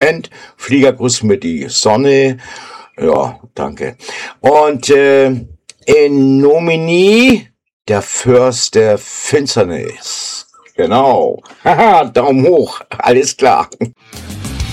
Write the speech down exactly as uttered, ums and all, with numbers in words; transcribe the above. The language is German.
kennt. Flieger grüßt mir die Sonne. Ja, danke. Und äh, in nomine der Fürst der Finsternis. Genau. Haha, Daumen hoch. Alles klar.